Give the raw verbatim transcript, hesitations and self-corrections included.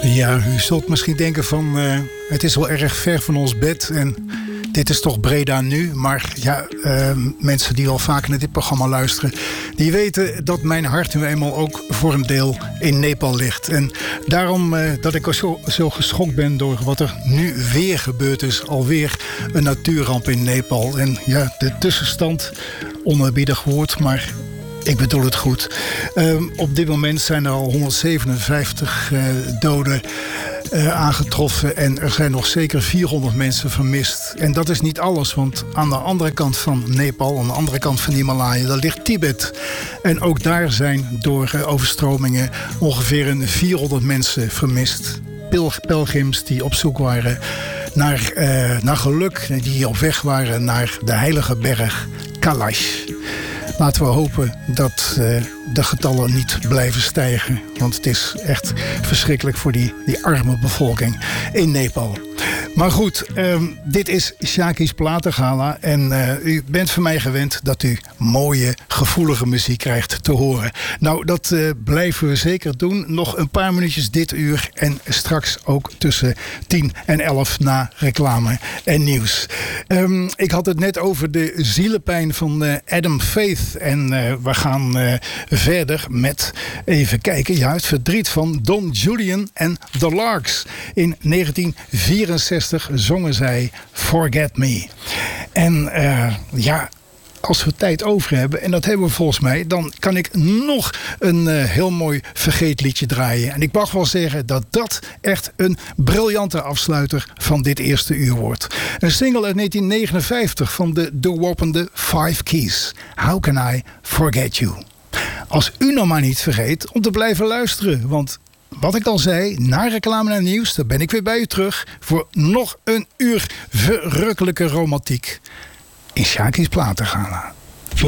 Ja, u zult misschien denken van uh, het is wel erg ver van ons bed en dit is toch Breda nu. Maar ja, uh, mensen die al vaker naar dit programma luisteren, die weten dat mijn hart nu eenmaal ook voor een deel in Nepal ligt. En daarom uh, dat ik zo, zo geschokt ben door wat er nu weer gebeurd is. Alweer een natuurramp in Nepal. En ja, de tussenstand, onerbiedig woord, maar ik bedoel het goed. Uh, op dit moment zijn er al honderdzevenenvijftig uh, doden uh, aangetroffen. En er zijn nog zeker vierhonderd mensen vermist. En dat is niet alles, want aan de andere kant van Nepal, aan de andere kant van de Himalaya, daar ligt Tibet. En ook daar zijn door uh, overstromingen ongeveer een vierhonderd mensen vermist. Pil- pelgrims die op zoek waren naar, uh, naar geluk, die op weg waren naar de heilige berg Kailash. Laten we hopen dat uh, de getallen niet blijven stijgen. Want het is echt verschrikkelijk voor die, die arme bevolking in Nepal. Maar goed, um, dit is Sjaki's Platengala. En uh, u bent van mij gewend dat u mooie, gevoelige muziek krijgt te horen. Nou, dat uh, blijven we zeker doen. Nog een paar minuutjes dit uur. En straks ook tussen tien en elf na reclame en nieuws. Um, ik had het net over de zielenpijn van uh, Adam Faith. En uh, we gaan uh, verder met, even kijken, ja, het verdriet van Don Julian en The Larks. In negentien vierenzestig zongen zij Forget Me. En uh, ja, als we tijd over hebben, en dat hebben we volgens mij, dan kan ik nog een uh, heel mooi vergeetliedje draaien. En ik mag wel zeggen dat dat echt een briljante afsluiter van dit eerste uur wordt. Een single uit negentien negenenvijftig van de doorwopende Five Keys. How Can I Forget You? Als u nou maar niet vergeet om te blijven luisteren, want wat ik al zei, na reclame en nieuws, dan ben ik weer bij u terug voor nog een uur verrukkelijke romantiek in Sjaki's Platengala.